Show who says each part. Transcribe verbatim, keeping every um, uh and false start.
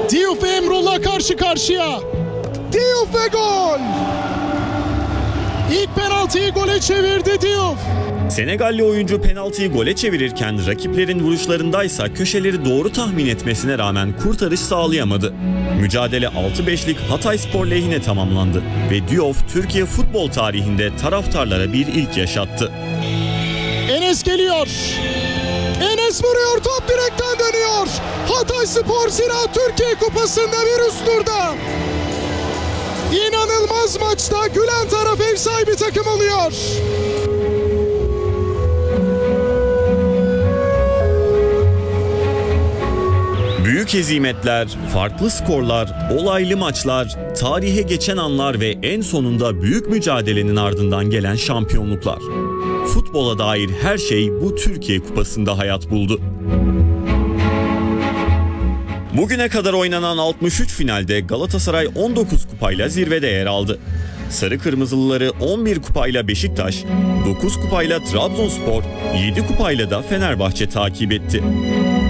Speaker 1: Diouf ve Emrullah karşı karşıya. Diouf ve gol. İlk penaltıyı gole çevirdi Diouf.
Speaker 2: Senegalli oyuncu penaltıyı gole çevirirken rakiplerin vuruşlarındaysa köşeleri doğru tahmin etmesine rağmen kurtarış sağlayamadı. Mücadele altı beşlik Hatayspor lehine tamamlandı ve Diouf Türkiye futbol tarihinde taraftarlara bir ilk yaşattı.
Speaker 1: Enes geliyor. Enes vuruyor, top direkten dönüyor. Hatayspor Ziraat Türkiye Kupası'nda bir üst turda. İnanılmaz maçta gülen taraf ev sahibi takım oluyor.
Speaker 2: Büyük hezimetler, farklı skorlar, olaylı maçlar, tarihe geçen anlar ve en sonunda büyük mücadelenin ardından gelen şampiyonluklar. Futbola dair her şey bu Türkiye Kupası'nda hayat buldu. Bugüne kadar oynanan altmış üç finalde Galatasaray on dokuz kupayla zirvede yer aldı. Sarı Kırmızılıları on bir kupayla Beşiktaş, dokuz kupayla Trabzonspor, yedi kupayla da Fenerbahçe takip etti.